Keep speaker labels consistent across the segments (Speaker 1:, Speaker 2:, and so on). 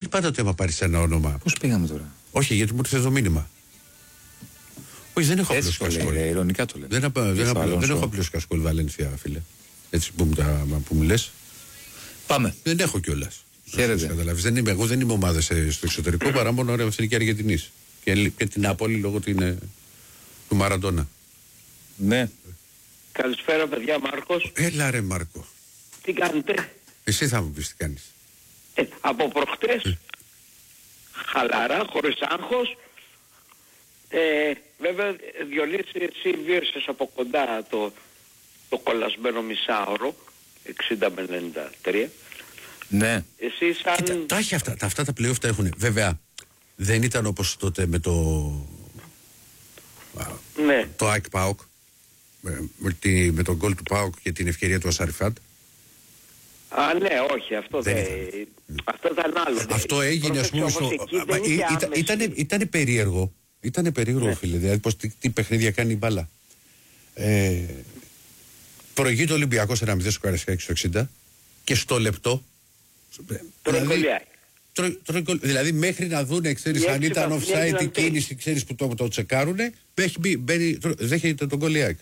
Speaker 1: πάντα ότι άμα πάρεις ένα όνομα.
Speaker 2: Πώς πήγαμε τώρα?
Speaker 1: Όχι, γιατί μου ήρθε το μήνυμα. Όχι, δεν έχω απλώς Κασκόλ.
Speaker 2: Ειρωνικά το λέω.
Speaker 1: Δεν έχω απλώς Κασκόλ Βαλένθια, φίλε. Έτσι που μου λες.
Speaker 2: Πάμε.
Speaker 1: Δεν έχω κιόλας.
Speaker 2: Χαίρετε.
Speaker 1: Εγώ δεν είμαι ομάδα στο εξωτερικό παρά μόνο ωραία Εθνική Αργεντινής. Και την Νάπολη λόγω του Μαραντόνα.
Speaker 2: Ναι.
Speaker 3: Καλησπέρα παιδιά, Μάρκος.
Speaker 1: Έλα ρε Μάρκο.
Speaker 3: Τι κάνετε?
Speaker 1: Εσύ θα μου πεις τι κάνεις.
Speaker 3: Από προχτές χαλαρά, χωρίς άγχος. Βέβαια Διονύση, εσύ βίωσες από κοντά το κολλασμένο μισάωρο 60 με 93.
Speaker 2: Ναι.
Speaker 3: Εσύ σαν...
Speaker 1: Κοίτα, τα έχει αυτά τα play-off τα έχουν. Βέβαια δεν ήταν όπως τότε με το ΑΕΚ ΠΑΟΚ, με τον γκολ του ΠΑΟΚ και την ευκαιρία του Ασαριφάντ.
Speaker 3: Α, ναι, όχι, αυτό δεν αυτό ήταν άλλο.
Speaker 1: Αυτό έγινε, ας πούμε, ήταν περίεργο. Ήταν περίεργο, ναι. Φίλε, δηλαδή πως τι παιχνίδια κάνει η μπάλα. Προηγείται ο Ολυμπιακός 1-0 στο Καραϊσκάκι στο 60 και στο λεπτό δηλαδή μέχρι να δούνε, ξέρεις, αν ήταν offside η κίνηση, ξέρεις, που το τσεκάρουνε, δέχεται τον Κολιάκ.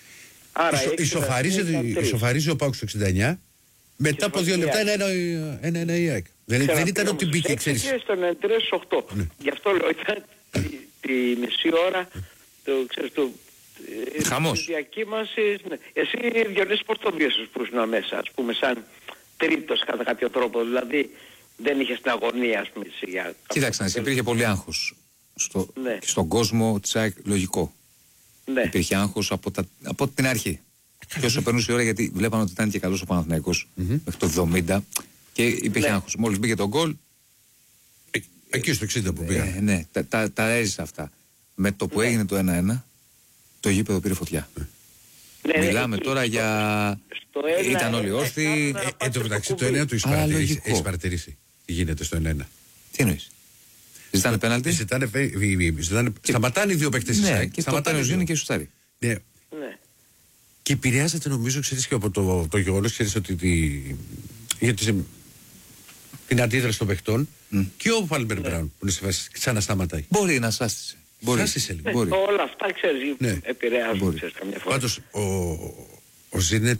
Speaker 1: Ισοφαρίζει ο ΠΑΟΚ στο 69. Μετά από 2 λεπτά ένα η ΑΕΚ. Δεν ήταν ότι μπήκε, ξέρεις.
Speaker 3: Στον 3-8. Γι' αυτό λέω, ήταν τη μισή ώρα,
Speaker 2: χαμός.
Speaker 3: Διακύμαση. Ναι. Εσύ, Διονύση, πώς το βίωσες που ήσουν μέσα, ας πούμε, σαν τρίτος κατά κάποιο τρόπο, δηλαδή δεν είχες την αγωνία, ας πούμε.
Speaker 2: Κοίταξε, υπήρχε πολύ άγχος στον κόσμο της ΑΕΚ, λογικό. Ναι. Υπήρχε άγχος από την αρχή. Και όσο περνούσε η ώρα, γιατί βλέπαμε ότι ήταν και καλός ο Παναθηναϊκός μέχρι το 70 και υπήρχε άγχος. Μόλις μπήκε το γκολ.
Speaker 1: Εκεί στο 60 που πήγα.
Speaker 2: Ναι, τα έζησε αυτά. Με το που έγινε το 1-1, το γήπεδο πήρε φωτιά. Μιλάμε τώρα για... Ήταν όλοι όρθιοι.
Speaker 1: Εν τω μεταξύ το 1 του έχεις παρατηρήσει τι γίνεται στο 1-1.
Speaker 2: Τι εννοείς? Ζητάνε πέναλτι?
Speaker 1: Σταματάνε οι δύο παίκτες της ΑΕΚ.
Speaker 2: Και σταματάνε ο Ζήνη και σουτάρει.
Speaker 1: Και επηρεάζεται, νομίζω, ξέρεις, και από το γεγονός, ξέρεις, ότι την αντίδραση των παιχτών και ο Πάλμερ Μπράουν που είναι σε φάση ξανασταματάει.
Speaker 2: Μπορεί να σάστησε.
Speaker 3: Όλα αυτά, ξέρεις, επηρεάζουν, ξέρεις, καμιά φορά.
Speaker 1: Πάντως ο Ζήνη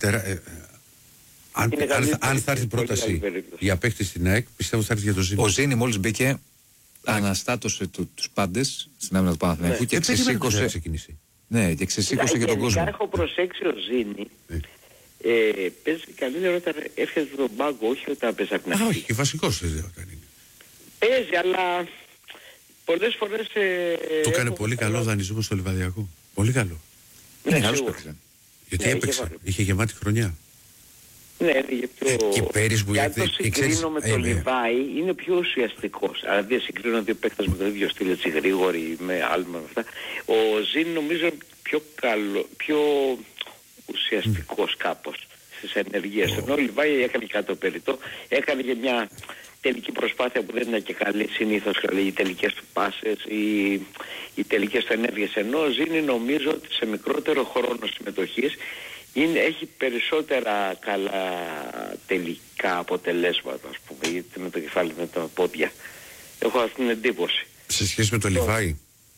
Speaker 1: αν θα έρθει πρόταση για παίχτη στην ΑΕΚ, πιστεύω θα έρθει για το Ζήνη.
Speaker 2: Ο Ζήνη μόλις μπήκε, αναστάτωσε τους πάντες στην άμυνα του Παναθηναϊκού και ξεσήκωσε. Ναι, και ξεσήκωσε και τον κόσμο.
Speaker 3: Έχω προσέξει ο Ζήνη. Παίζει καλύτερα όταν έρχεται στον πάγκο, όχι όταν παίζει από την αρχή.
Speaker 1: Όχι, βασικός όταν είναι.
Speaker 3: Παίζει, αλλά πολλές φορές...
Speaker 1: Το έκανε πολύ καλό δανεισμό στο Λιβαδιακό. Πολύ καλό.
Speaker 2: Είναι καλός παίκτης.
Speaker 1: Γιατί έπαιξε, είχε γεμάτη χρονιά.
Speaker 3: Ναι,
Speaker 1: και πέρυσι που
Speaker 3: γιατί το συγκρίνω με τον Λιβάη είναι πιο ουσιαστικός. Αν δεν συγκρίνω δύο παίκτες με το ίδιο στυλ, έτσι γρήγοροι, με άλμα με αυτά. Ο Ζήν νομίζω πιο ουσιαστικός κάπως στις ενεργείες. Ενώ ο Λιβάη έκανε κάτι το περιττό, έκανε και μια τελική προσπάθεια που δεν είναι και καλή συνήθως, οι τελικές του πάσες, οι τελικές του ενέργειες. Ενώ ο Ζήνη νομίζω ότι σε μικρότερο χρόνο συμμετοχής έχει περισσότερα καλά τελικά αποτελέσματα, ας πούμε, γιατί με το κεφάλι, με τα πόδια. Έχω αυτή την εντύπωση.
Speaker 1: Σε σχέση με το Λιβάη.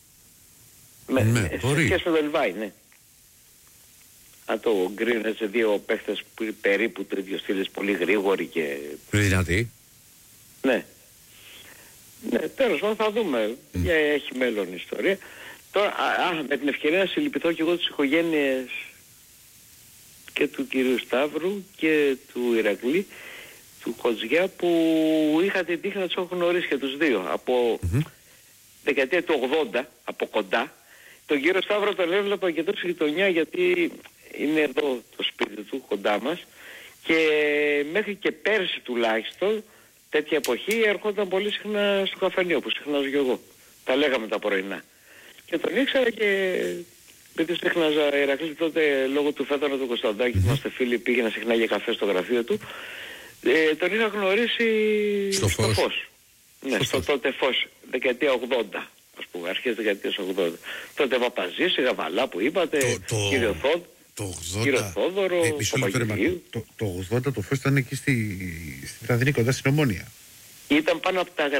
Speaker 3: Σε σχέση με το Λιβάη, ναι. Αν το γκρίνε σε δύο παίχτες που είναι περίπου το ίδιο στήλες, πολύ γρήγοροι και...
Speaker 1: Δυνατοί.
Speaker 3: Ναι. Ναι, τέλος πάντων θα δούμε. Έχει μέλλον η ιστορία. Τώρα, με την ευκαιρία να συλληπιθώ και εγώ τις οικογένειες και του κυρίου Σταύρου και του Ηρακλή, του Χοτζιά, που είχα την τύχη να τους έχω γνωρίσει και τους δύο από δεκαετία του 80, από κοντά. Τον κύριο Σταύρο τον έβλεπα και τόσο γειτονιά, γιατί είναι εδώ το σπίτι του κοντά μας, και μέχρι και πέρσι τουλάχιστον τέτοια εποχή έρχονταν πολύ συχνά στο καφενείο που συχνάζω και εγώ. Τα λέγαμε τα πρωινά. Και τον ήξερα και επειδή συχνάζα Ηρακλή τότε λόγω του Φέδωνα του Κωνσταντάκη, είμαστε φίλοι, πήγαινα συχνά για καφέ στο γραφείο του. Τον είχα γνωρίσει στο Φως. Ναι, στο τότε Φως, δεκαετία 80. Ας πούμε, αρχές δεκαετίας 80. Τότε Παπαζής, η Γαβαλά που είπατε, κύριο Θόδωρο, Παπαγγελίου.
Speaker 1: Το 80 το Φως ήταν εκεί στη Βραδινή, κοντά στην Ομόνια.
Speaker 3: Ήταν πάνω από τα